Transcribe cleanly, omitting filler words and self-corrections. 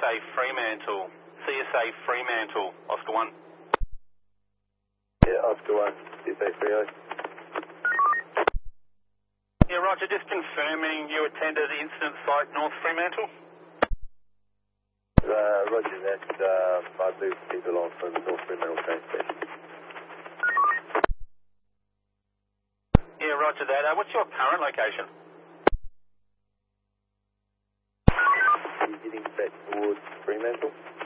CSA Fremantle. CSA Fremantle, Oscar 1. Yeah, Oscar 1, CSA Frio. Yeah, Roger, just confirming you attended the incident site North Fremantle? Roger that. I moved people on from the North Fremantle train station. Yeah, Roger that. What's your current location? Are you getting back towards Fremantle?